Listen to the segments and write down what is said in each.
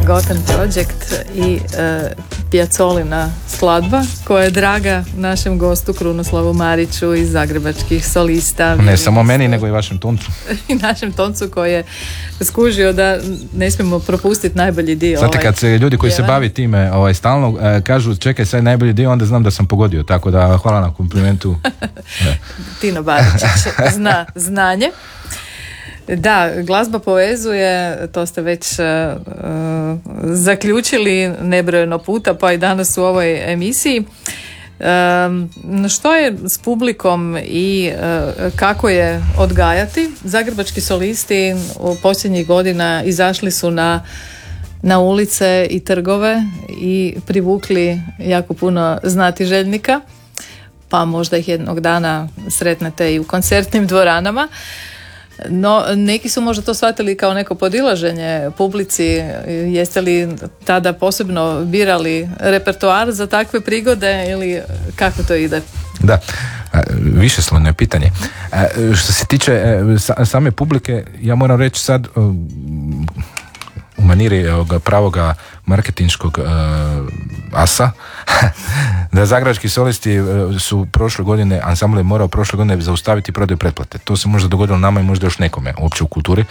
Forgotten Project i Piacolina skladba koja je draga našem gostu Krunoslavu Mariću iz Zagrebačkih solista. Ne samo meni, nego i vašem toncu. I našem toncu koji je skužio da ne smijemo propustiti najbolji dio. Znate, kad se ljudi koji se bavi time stalno kažu čekaj sad najbolji dio, onda znam da sam pogodio, tako da hvala na komplimentu. Tino Baričić zna znanje. Da, glazba povezuje, to ste već zaključili nebrojeno puta, pa i danas u ovoj emisiji. Što je s publikom i kako je odgajati? Zagrebački solisti u posljednjih godina izašli su na ulice i trgove i privukli jako puno znatiželjnika, pa možda ih jednog dana sretnete i u koncertnim dvoranama. No, neki su možda to shvatili kao neko podilaženje publici. Jeste li tada posebno birali repertoar za takve prigode ili kako to ide? Da, višeslojno je pitanje. Što se tiče same publike, ja moram reći sad u maniri pravoga marketinškog asa da zagrebački solisti su prošle godine, ansambl je morao prošle godine zaustaviti prodaju pretplate. To se možda dogodilo nama i možda još nekome uopće u kulturi,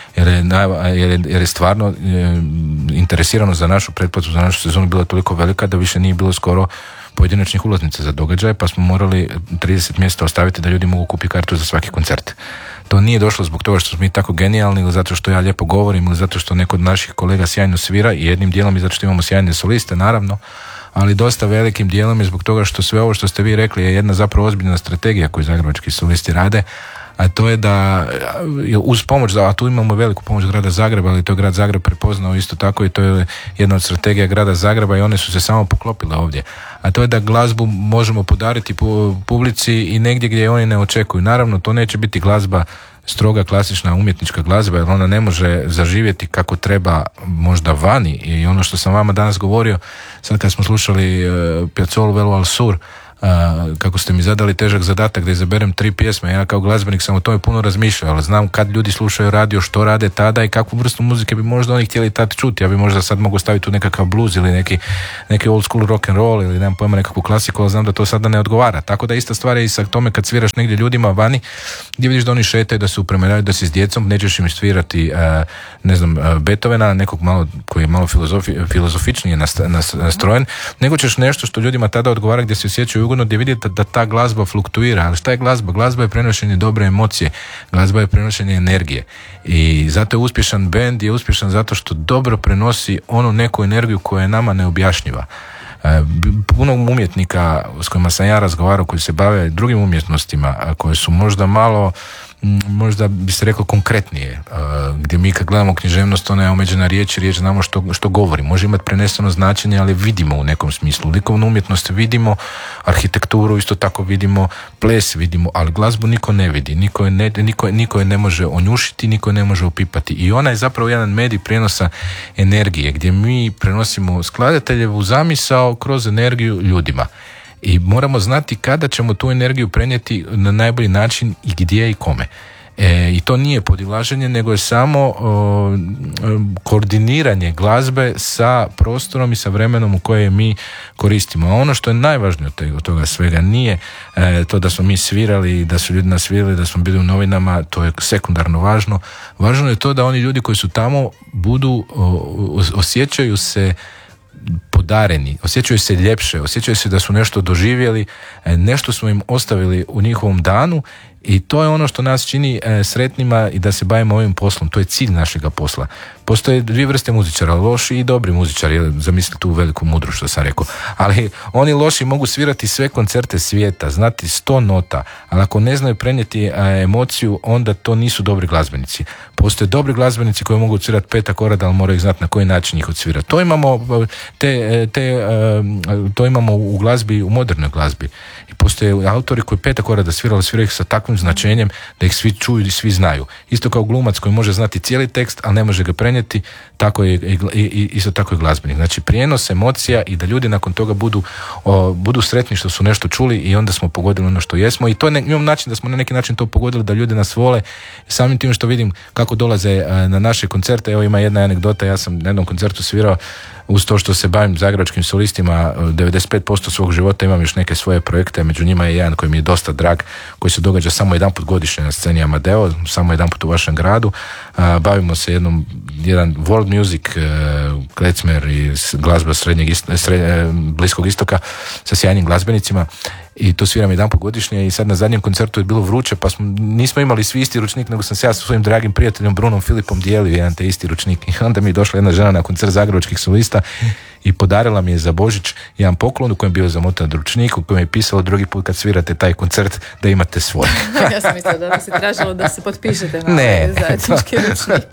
jer je stvarno interesirano za našu pretplatu, za našu sezonu bila toliko velika da više nije bilo skoro pojedinačnih ulaznica za događaje, pa smo morali 30 mjesta ostaviti da ljudi mogu kupiti kartu za svaki koncert. To nije došlo zbog toga što smo mi tako genijalni ili zato što ja lijepo govorim ili zato što neko od naših kolega sjajno svira i jednim dijelom i zato što imamo sjajne soliste, naravno, ali dosta velikim dijelom je zbog toga što sve ovo što ste vi rekli je jedna zapravo ozbiljna strategija koju zagrebački solisti rade, a to je da uz pomoć, a tu imamo veliku pomoć grada Zagreba, ali to je grad Zagreb prepoznao isto tako i to je jedna od strategija grada Zagreba i one su se samo poklopile ovdje. A to je da glazbu možemo podariti publici i negdje gdje oni ne očekuju. Naravno, to neće biti glazba stroga klasična umjetnička glazba, jer ona ne može zaživjeti kako treba možda vani. I ono što sam vama danas govorio, sad kad smo slušali Piazzolu Velo al Sur, kako ste mi zadali težak zadatak da izaberem 3 pjesme, ja kao glazbenik sam o tome puno razmišljao, ali znam kad ljudi slušaju radio, što rade tada i kakvu vrstu muzike bi možda oni htjeli tad čuti. Ja bi možda sad mogu staviti tu nekakav blues ili neki old school rock and roll ili nemam pojma nekakvu klasiku, ali znam da to sada ne odgovara. Tako da ista stvar je i sa tome kad sviraš negdje ljudima vani, gdje vidiš da oni šetaju, da se upremeljaju, da si s djecom, nećeš im svirati Beethovena, nekog malo koji je malo filozofičnije nastrojen, nego ćeš nešto što ljudima tada odgovara, gdje se osjećaju ugodno, gdje vidite da ta glazba fluktuira. Ali šta je glazba? Glazba je prenošenje dobre emocije, glazba je prenošenje energije i zato je uspješan bend, je uspješan zato što dobro prenosi onu neku energiju koja je nama neobjašnjiva. Puno umjetnika s kojima sam ja razgovarao, koji se bave drugim umjetnostima, koje su možda bi se reklo konkretnije, gdje mi kad gledamo književnost, ona je omeđena riječ znamo što govori, može imati preneseno značenje, ali vidimo u nekom smislu likovnu umjetnost, vidimo arhitekturu, isto tako vidimo ples, vidimo, ali glazbu niko ne vidi, niko je ne može onjušiti, niko je ne može opipati i ona je zapravo jedan medij prijenosa energije, gdje mi prenosimo skladateljevu zamisao kroz energiju ljudima. I moramo znati kada ćemo tu energiju prenijeti na najbolji način i gdje i kome. I to nije podilaženje, nego je samo koordiniranje glazbe sa prostorom i sa vremenom u koje mi koristimo. A ono što je najvažnije od toga svega nije to da smo mi svirali, da su ljudi nas svirali, da smo bili u novinama, to je sekundarno važno. Važno je to da oni ljudi koji su tamo osjećaju se podareni, osjećaju se ljepše, osjećaju se da su nešto doživjeli, nešto smo im ostavili u njihovom danu i to je ono što nas čini sretnima i da se bavimo ovim poslom. To je cilj našega posla. Postoje 2 vrste muzičara, loši i dobri muzičari, zamislite tu veliku mudru što sam rekao, ali oni loši mogu svirati sve koncerte svijeta, znati 100 nota, ali ako ne znaju prenijeti emociju, onda to nisu dobri glazbenici. Postoje dobri glazbenici koji mogu odsvirati 5 akorada, ali moraju znati na koji način ih odsvirati. To imamo to imamo u glazbi, u modernoj glazbi. I postoje autori koji 5 akorada sviraju ih sa takvim značenjem da ih svi čuju i svi znaju. Isto kao glumac koji može znati cijeli tekst, ali ne može ga prenijeti, tako isto tako i glazbenik. Znači prijenos emocija i da ljudi nakon toga budu sretni što su nešto čuli i onda smo pogodili ono što jesmo i to imam način da smo na neki način to pogodili, da ljudi nas vole. Samim tim što vidim kako dolaze na naše koncerte, evo ima jedna anegdota, ja sam na jednom koncertu svirao, uz to što se bavim zagrebačkim solistima 95% svog života imam još neke svoje projekte, među njima je jedan koji mi je dosta drag, koji se događa samo jedanput godišnje na sceni Amadeo, samo jedanput u vašem gradu. Bavimo se jedan world music klecmer i glazba Bliskog istoka sa sjajnim glazbenicima i to sviram jedanput godišnje i sad na zadnjem koncertu je bilo vruće pa nismo imali svi isti ručnik, nego sam se ja sa svojim dragim prijateljom Brunom Filipom dijelio jedan te isti ručnik i onda mi je došla jedna žena na koncert zagrebačkih solista i podarila mi je za Božić jedan poklon u kojem je bio zamotan ručnik u kojem je pisalo drugi put kad svirate taj koncert da imate svoj. Ja sam mislila da vas je tražilo da se potpišete na zajednički ručnik.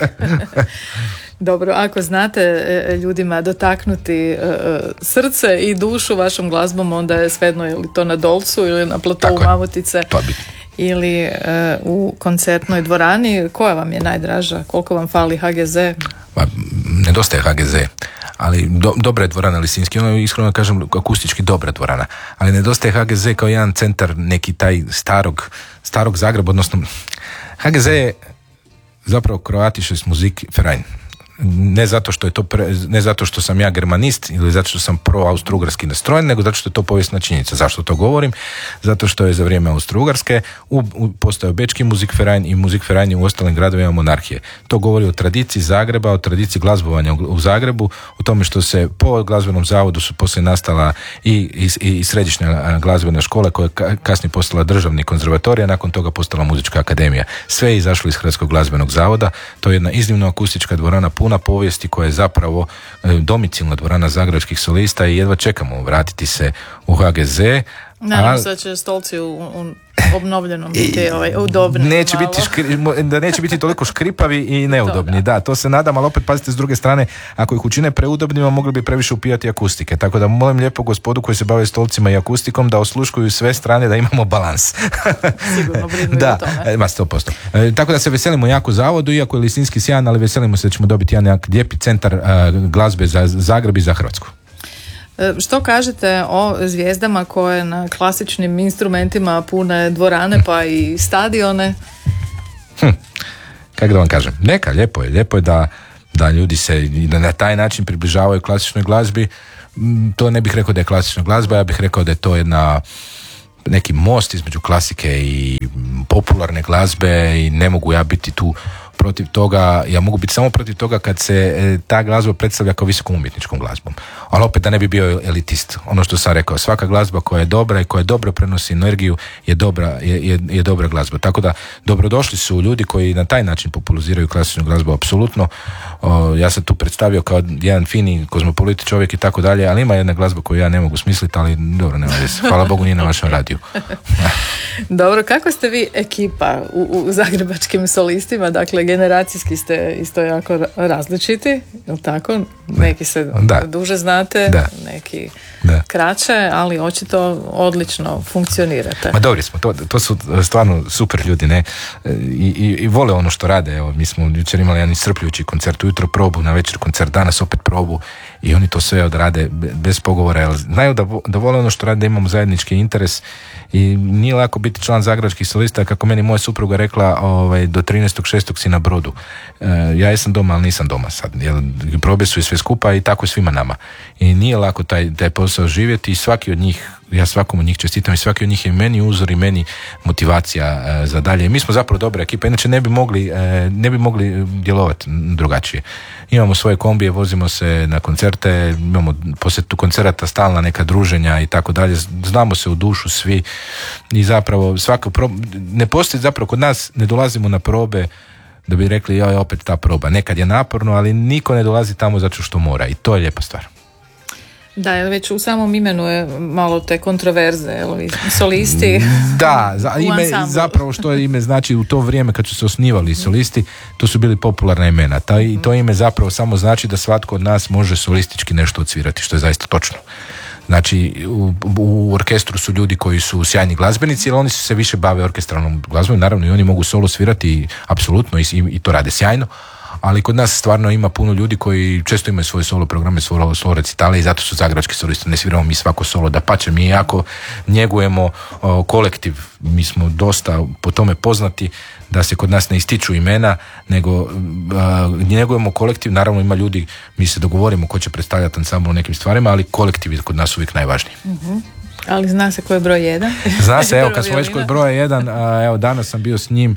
Dobro, ako znate ljudima dotaknuti srce i dušu vašom glazbom, onda je svejedno je li to na Dolcu ili na platovu Mamutice ili u koncertnoj dvorani. Koja vam je najdraža? Koliko vam fali HGZ? Nedostaje HGZ, ali dobra je dvorana Lisinski, ono iskreno kažem akustički dobra dvorana, ali nedostaje HGZ kao jedan centar, neki taj starog Zagreba, odnosno HGZ je zapravo Kroatisches Musikverein. Ne zato što je to ne zato što sam ja germanist ili zato što sam pro-austro-ugarski nastrojen, nego zato što je to povijesna činjenica. Zašto to govorim? Zato što je za vrijeme Austro-Ugarske postojao Bečki Musikverein i Musikverein u ostalim gradovima monarhije. To govori o tradiciji Zagreba, o tradiciji glazbovanja u Zagrebu, o tome što se po glazbenom zavodu su poslije nastala i središnja glazbena škola koja je kasnije postala državni konzervatorij, a nakon toga postala muzička akademija. Sve je izašlo iz Hrvatskog glazbenog zavoda. To je jedna iznimno akustička dvorana, puna povijesti koja je zapravo domicilna dvorana zagrebačkih solista i jedva čekamo vratiti se u HGZ. Nadam se da će stolci u obnovljenom biti udobni. Neće biti toliko škripavi i neudobni. Da, to se nadam, ali opet pazite s druge strane, ako ih učine preudobnima, mogli bi previše upijati akustike. Tako da molim lijepo gospodu koji se bave stolcima i akustikom da osluškuju sve strane, da imamo balans. Sigurno brinu o tome. 100%. Tako da se veselimo jako zavodu, iako je Lisinski sjajan, ali veselimo se da ćemo dobiti jedan lijepi centar glazbe za Zagreb i za Hrvatsku. Što kažete o zvijezdama koje na klasičnim instrumentima pune dvorane pa i stadione? Kako da vam kažem? Lijepo je da ljudi se na taj način približavaju klasičnoj glazbi. To ne bih rekao da je klasična glazba, ja bih rekao da je to neki most između klasike i popularne glazbe i ne mogu ja biti tu protiv toga, ja mogu biti samo protiv toga kad se ta glazba predstavlja kao visokom umjetničkom glazbom. Ali opet da ne bi bio elitist. Ono što sam rekao, svaka glazba koja je dobra i koja dobro prenosi energiju je dobra glazba. Tako da dobrodošli su ljudi koji na taj način populariziraju klasičnu glazbu, apsolutno. Ja sam tu predstavio kao jedan fini kozmopoliti čovjek i tako dalje, ali ima jedna glazba koju ja ne mogu smisliti, ali dobro, nema veze. Hvala Bogu nije na vašem radiju. Dobro, kako ste vi ekipa u zagrebačkim solistima? Dakle, generacijski ste isto jako različiti, je li tako? Neki se duže znate, neki kraće, ali očito odlično funkcionirate. Ma dobri smo, to su stvarno super ljudi, ne? I vole ono što rade. Evo, mi smo jučer imali jedan iscrpljujući koncert, ujutro probu, na večer koncert, danas opet probu i oni to sve odrade bez pogovora, jer znaju da vole ono što rade, da imamo zajednički interes i nije lako biti član zagrebačkih solista, kako meni moja supruga rekla, do 13.6. si na Brodu. Ja jesam doma, ali nisam doma sad, jer probe su i sve skupa i tako svima nama. I nije lako taj posao živjeti i svaki od njih, ja svakom od njih čestitam i svaki od njih je meni uzor i meni motivacija za dalje. I mi smo zapravo dobra ekipa, inače ne bi mogli djelovati drugačije. Imamo svoje kombije, vozimo se na koncerte, imamo poslije tu koncerata stalna neka druženja i tako dalje. Znamo se u dušu svi i zapravo ne postoji zapravo kod nas, ne dolazimo na probe da bi rekli opet ta proba. Nekad je naporno, ali niko ne dolazi tamo zato što mora i to je lijepa stvar. Da, jer već u samom imenu je malo te kontroverze, solisti. Da, zapravo što je ime znači u to vrijeme kad su se osnivali solisti, to su bili popularna imena. I to ime zapravo samo znači da svatko od nas može solistički nešto odsvirati, što je zaista točno. Znači, u orkestru su ljudi koji su sjajni glazbenici, ali oni se više bave orkestralnom glazbom, naravno i oni mogu solo svirati, apsolutno, i to rade sjajno, ali kod nas stvarno ima puno ljudi koji često imaju svoje solo programe, svoje solo recitale i zato su zagrebački solisti. Ne sviramo mi svako solo, dapače, mi jako njegujemo kolektiv, mi smo dosta po tome poznati da se kod nas ne ističu imena, nego njegujemo kolektiv. Naravno ima ljudi, mi se dogovorimo ko će predstavljati ansambl u nekim stvarima, ali kolektiv je kod nas uvijek najvažniji. Ali zna se ko je broj 1? Zna se, evo kad smo već kod broja 1, evo danas sam bio s njim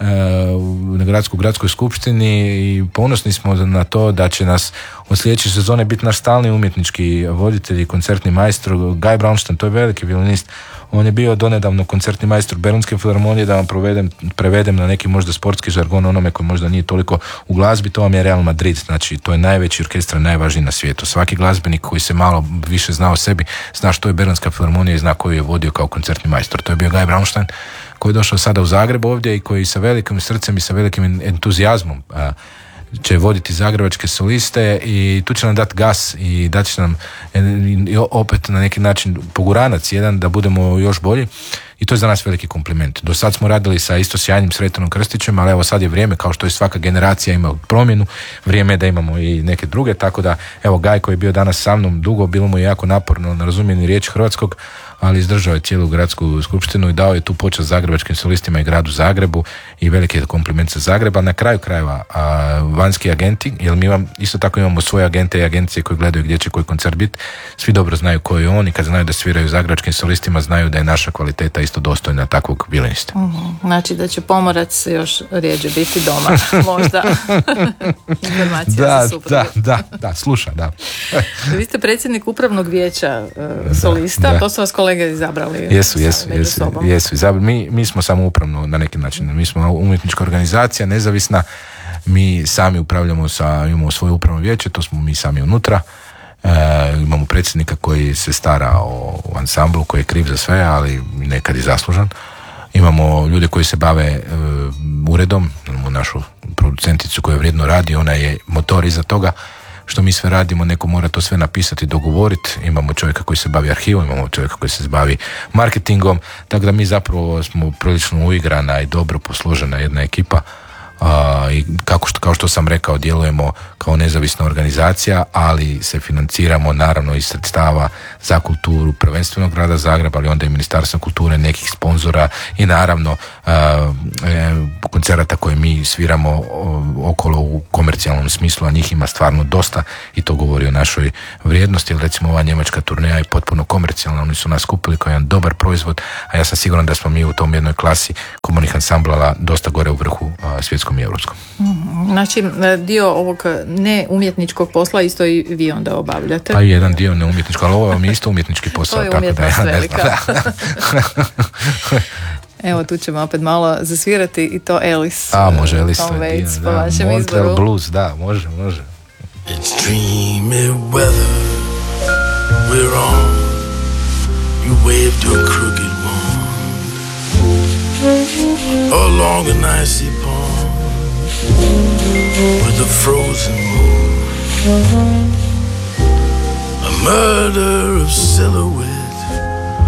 na gradskoj skupštini i ponosni smo na to da će nas od sljedeće sezone biti naš stalni umjetnički voditelj i koncertni majstor Guy Braunstein, to je veliki violinist. On je bio donedavno koncertni majstor Berlinske filharmonije, da vam prevedem na neki možda sportski žargon onome koji možda nije toliko u glazbi, to vam je Real Madrid, znači to je najveći orkestar, najvažniji na svijetu. Svaki glazbenik koji se malo više zna o sebi, zna što je Berlinska filharmonija i zna koju je vodio kao koncertni majstor. To je bio Guy Braunstein koji je došao sada u Zagreb ovdje i koji sa velikim srcem i sa velikim entuzijazmom će voditi zagrebačke soliste i tu će nam dati gas i dati će nam opet na neki način poguranac jedan da budemo još bolji i to je za nas veliki kompliment. Do sad smo radili sa isto sjajnim Sretanom Krstićem, ali evo sad je vrijeme, kao što je svaka generacija ima promjenu, vrijeme je da imamo i neke druge, tako da evo Gaj koji je bio danas sa mnom dugo, bilo mu je jako naporno na razumjeni riječi hrvatskog, ali izdržao je cijelu gradsku skupštinu i dao je tu počast zagrebačkim solistima i gradu Zagrebu i veliki je kompliment za Zagreba. Na kraju krajeva vanjski agenti, jer mi isto tako imamo svoje agente i agencije koji gledaju gdje će koji koncert biti, svi dobro znaju ko je on i kad znaju da sviraju zagrebačkim solistima znaju da je naša kvaliteta isto dostojna takvog violinista. Znači da će pomorac još rijeđe biti doma, možda. Informacija za suprugu. Da, sluša, da. Vi ste predsjednik upravnog vijeća solista, da. To su vas kolege izabrali. Jesu. Mi smo samo upravno na neki način. Mi smo umjetnička organizacija, nezavisna. Mi sami upravljamo imamo svoje upravno vijeće, to smo mi sami unutra. Imamo predsjednika koji se stara o ansamblu, koji je kriv za sve, ali nekad i zaslužan. Imamo ljude koji se bave uredom, imamo našu producenticu koja vrijedno radi, ona je motor iza toga. Što mi sve radimo, neko mora to sve napisati, dogovoriti. Imamo čovjeka koji se bavi arhivom, imamo čovjeka koji se bavi marketingom, tako da mi zapravo smo prilično uigrana i dobro posložena jedna ekipa. I kao što sam rekao, djelujemo kao nezavisna organizacija, ali se financiramo naravno iz sredstava za kulturu prvenstveno grada Zagreba, ali onda i Ministarstva kulture, nekih sponzora i naravno koncerata koje mi sviramo okolo u komercijalnom smislu, a njih ima stvarno dosta i to govori o našoj vrijednosti, jer recimo ova njemačka turneja je potpuno komercijalna, oni su nas kupili kao jedan dobar proizvod, a ja sam siguran da smo mi u tom jednoj klasi komornih ansamblala dosta gore u vrhu svjetskom i europskom. Znači, dio ovog neumjetničkog posla isto i vi onda obavljate? Pa jedan dio neumjetničkog, ali ovo vam je isto umjetnički posao. To je umjetnost tako da ja ne znam. Evo, tu ćemo opet malo zasvirati i to Ellis. Može Ellis. Tom Waits, po vašem izboru. Blues, da, može. It's dreamy weather we're on. You waved your crooked wand along an icy pond with a frozen moon, a murder of silhouettes